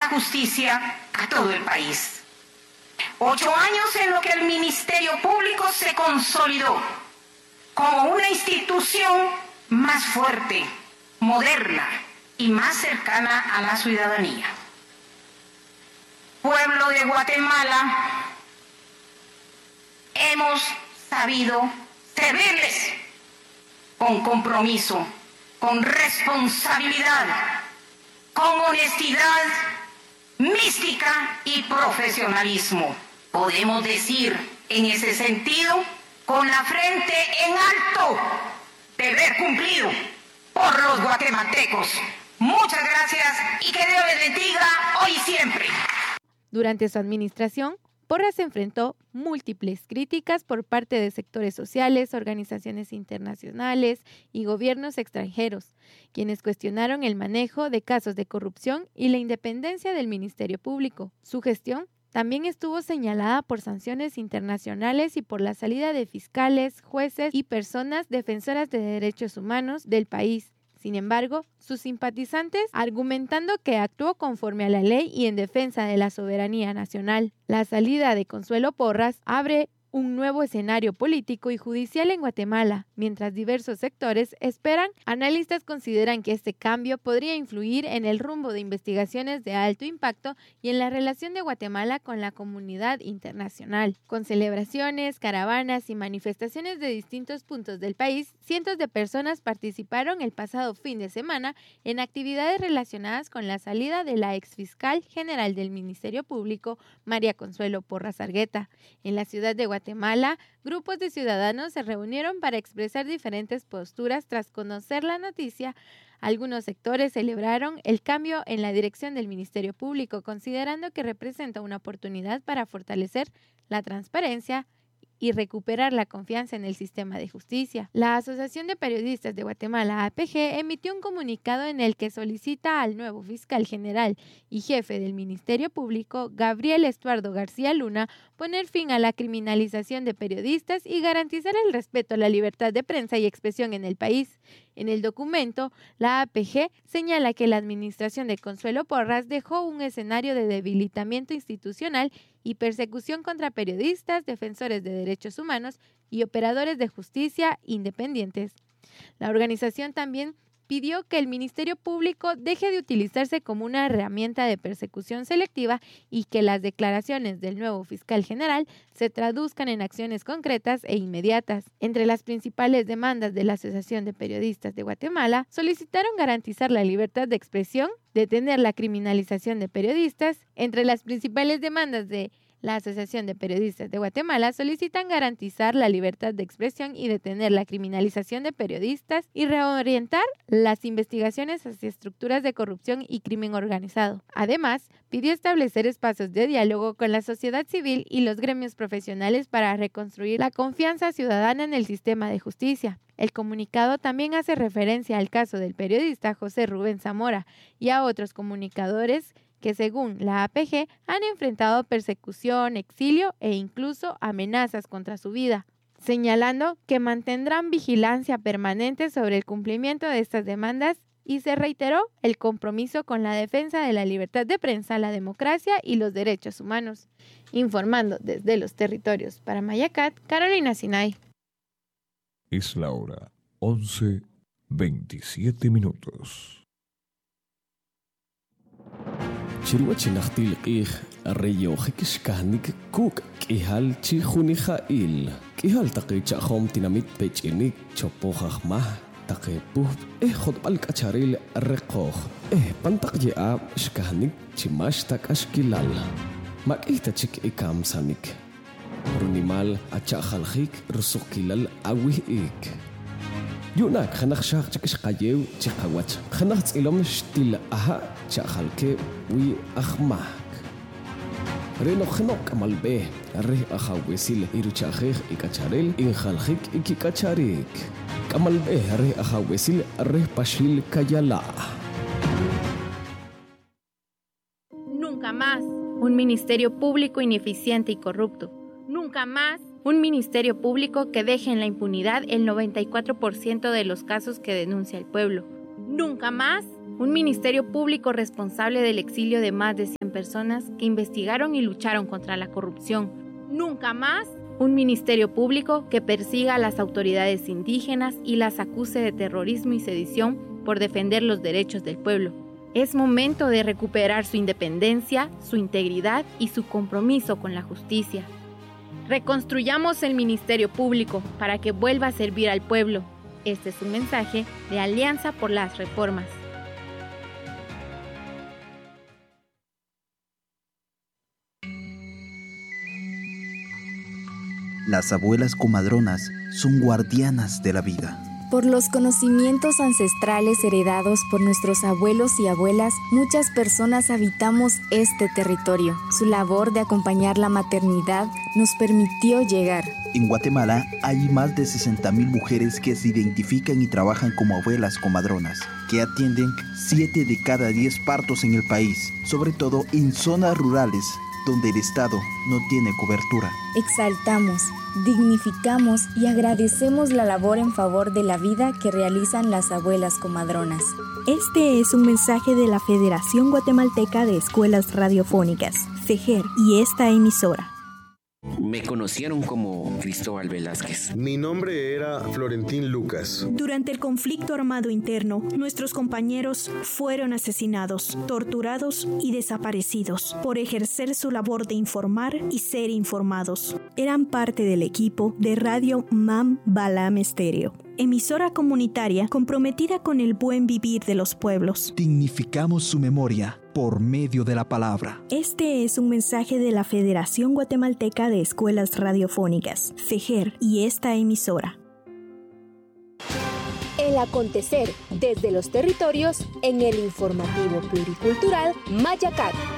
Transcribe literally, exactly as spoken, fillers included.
justicia a todo el país. Ocho años en los que el Ministerio Público se consolidó como una institución más fuerte, moderna y más cercana a la ciudadanía. Pueblo de Guatemala, hemos sabido servirles con compromiso, con responsabilidad, con honestidad, mística y profesionalismo. Podemos decir en ese sentido, con la frente en alto, deber cumplido por los guatemaltecos. Muchas gracias y que Dios les bendiga hoy y siempre. Durante su administración, Porras enfrentó múltiples críticas por parte de sectores sociales, organizaciones internacionales y gobiernos extranjeros, quienes cuestionaron el manejo de casos de corrupción y la independencia del Ministerio Público. Su gestión también estuvo señalada por sanciones internacionales y por la salida de fiscales, jueces y personas defensoras de derechos humanos del país. Sin embargo, sus simpatizantes argumentando que actuó conforme a la ley y en defensa de la soberanía nacional. La salida de Consuelo Porras abre un nuevo escenario político y judicial en Guatemala, mientras diversos sectores esperan. Analistas consideran que este cambio podría influir en el rumbo de investigaciones de alto impacto y en la relación de Guatemala con la comunidad internacional. Con celebraciones, caravanas y manifestaciones de distintos puntos del país, cientos de personas participaron el pasado fin de semana en actividades relacionadas con la salida de la exfiscal general del Ministerio Público, María Consuelo Porras Argueta. En la ciudad de Guatemala, Guatemala, grupos de ciudadanos se reunieron para expresar diferentes posturas tras conocer la noticia. Algunos sectores celebraron el cambio en la dirección del Ministerio Público, considerando que representa una oportunidad para fortalecer la transparencia y recuperar la confianza en el sistema de justicia. La Asociación de Periodistas de Guatemala, A P G, emitió un comunicado en el que solicita al nuevo fiscal general y jefe del Ministerio Público, Gabriel Estuardo García Luna, poner fin a la criminalización de periodistas y garantizar el respeto a la libertad de prensa y expresión en el país. En el documento, la A P G señala que la administración de Consuelo Porras dejó un escenario de debilitamiento institucional y persecución contra periodistas, defensores de derechos humanos y operadores de justicia independientes. La organización también pidió que el Ministerio Público deje de utilizarse como una herramienta de persecución selectiva y que las declaraciones del nuevo fiscal general se traduzcan en acciones concretas e inmediatas. Entre las principales demandas de la Asociación de Periodistas de Guatemala, solicitaron garantizar la libertad de expresión, detener la criminalización de periodistas. Entre las principales demandas de la Asociación de Periodistas de Guatemala solicitan garantizar la libertad de expresión y detener la criminalización de periodistas y reorientar las investigaciones hacia estructuras de corrupción y crimen organizado. Además, pidió establecer espacios de diálogo con la sociedad civil y los gremios profesionales para reconstruir la confianza ciudadana en el sistema de justicia. El comunicado también hace referencia al caso del periodista José Rubén Zamora y a otros comunicadores que, según la A P G, han enfrentado persecución, exilio e incluso amenazas contra su vida, señalando que mantendrán vigilancia permanente sobre el cumplimiento de estas demandas y se reiteró el compromiso con la defensa de la libertad de prensa, la democracia y los derechos humanos. Informando desde los territorios para Mayacat, Carolina Sinay. Es la hora once veintisiete minutos. Chirwachi nachtil ich arreyo hikis kahnik kuk kihal chi khunihail kihal taqi chahom tinamit pechinik chopohah mah taqi puh eh khod al kacharil reqoh eh pantaq ya shkahnik chimash tak ashkilal makita chik ikam sanik runimal achakhalhik rusukilal awih ik Yunak khanakh shaq chik qayew chiqawach khanakh tsilom shtil aha chakhalke wi akhmak Reno khnok amalbe arre ahawesil iruchakh ikacharel injalhik ikikacharik kamalbe arre ahawesil arre pashil kayala. Nunca más un ministerio público ineficiente y corrupto. Nunca más un ministerio público que deje en la impunidad el noventa y cuatro por ciento de los casos que denuncia el pueblo. Nunca más un ministerio público responsable del exilio de más de cien personas que investigaron y lucharon contra la corrupción. Nunca más un ministerio público que persiga a las autoridades indígenas y las acuse de terrorismo y sedición por defender los derechos del pueblo. Es momento de recuperar su independencia, su integridad y su compromiso con la justicia. Reconstruyamos el ministerio público para que vuelva a servir al pueblo. Este es un mensaje de Alianza por las Reformas. Las abuelas comadronas son guardianas de la vida. Por los conocimientos ancestrales heredados por nuestros abuelos y abuelas, muchas personas habitamos este territorio. Su labor de acompañar la maternidad nos permitió llegar. En Guatemala hay más de sesenta mil mujeres que se identifican y trabajan como abuelas comadronas, que atienden siete de cada diez partos en el país, sobre todo en zonas rurales, donde el Estado no tiene cobertura. Exaltamos, dignificamos y agradecemos la labor en favor de la vida que realizan las abuelas comadronas. Este es un mensaje de la Federación Guatemalteca de Escuelas Radiofónicas, FEGER, y esta emisora. Me conocieron como Cristóbal Velázquez. Mi nombre era Florentín Lucas. Durante el conflicto armado interno, nuestros compañeros fueron asesinados, torturados y desaparecidos por ejercer su labor de informar y ser informados. Eran parte del equipo de Radio Mam Balam Estéreo, emisora comunitaria comprometida con el buen vivir de los pueblos. Dignificamos su memoria por medio de la palabra. Este es un mensaje de la Federación Guatemalteca de Escuelas Radiofónicas, FEGER, y esta emisora. El acontecer desde los territorios en el informativo pluricultural Mayacat.